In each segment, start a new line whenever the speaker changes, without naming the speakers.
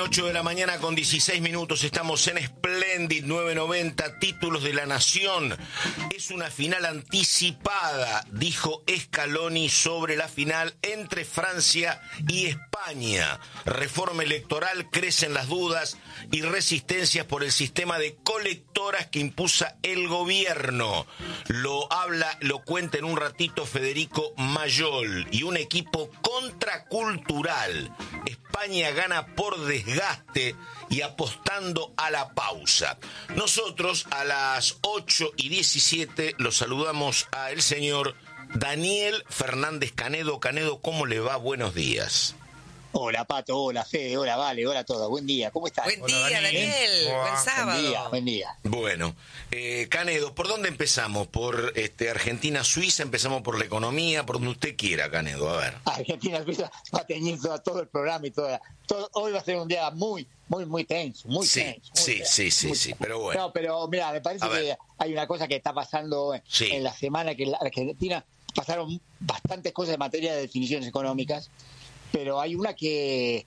8 de la mañana con 16 minutos, estamos en Splendid 990, títulos de la Nación. Es una final anticipada, dijo Scaloni sobre la final entre Francia y España. Reforma electoral, crecen las dudas y resistencias por el sistema de colectoras que impuso el gobierno. Lo cuenta en un ratito Federico Mayol y un equipo contracultural. España gana por desgaste y apostando a la pausa. Nosotros a las 8:17 lo saludamos a el señor Daniel Fernández Canedo. Canedo, ¿cómo le va? Buenos días.
Hola Pato, hola Fede, hola Vale, hola a todos. Buen día, ¿cómo estás?
Buen día, Daniel. Buen sábado.
Buen día.
Bueno, Canedo, ¿por dónde empezamos? ¿Por Argentina-Suiza? ¿Empezamos por la economía? Por donde usted quiera, Canedo, a ver.
Argentina-Suiza va a teñir todo el programa y todo. Hoy va a ser un día muy tenso, muy tenso.
Sí, pero bueno.
No, pero mira, me parece que hay una cosa que está pasando en la semana, que en la Argentina pasaron bastantes cosas en materia de definiciones económicas, pero hay una que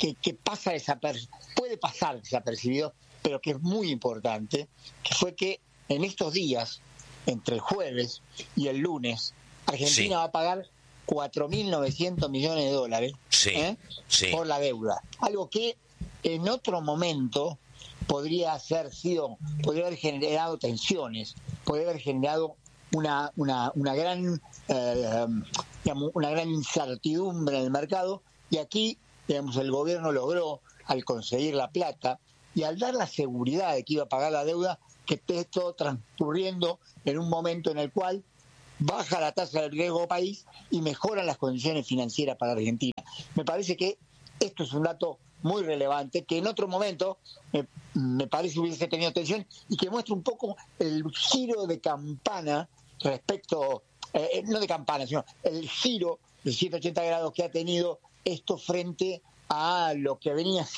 puede pasar desapercibido, pero que es muy importante, que fue que en estos días, entre el jueves y el lunes, Argentina va a pagar 4.900 millones de dólares por la deuda. Algo que en otro momento podría haber generado tensiones, podría haber generado una gran incertidumbre en el mercado, y aquí, digamos, el gobierno logró, al conseguir la plata y al dar la seguridad de que iba a pagar la deuda, que esté todo transcurriendo en un momento en el cual baja la tasa del riesgo país y mejoran las condiciones financieras para Argentina. Me parece que esto es un dato muy relevante, que en otro momento me parece hubiese tenido tensión, y que muestra un poco el giro de campana respecto, no de campana, sino el giro de 180 grados que ha tenido esto frente a lo que venía